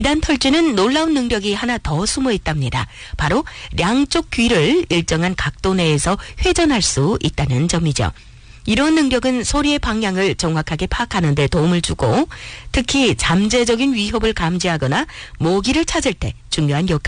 이단 털쥐는 놀라운 능력이 하나 더 숨어 있답니다. 바로 양쪽 귀를 일정한 각도 내에서 회전할 수 있다는 점이죠. 이런 능력은 소리의 방향을 정확하게 파악하는 데 도움을 주고 특히 잠재적인 위협을 감지하거나 모기를 찾을 때 중요한 역할을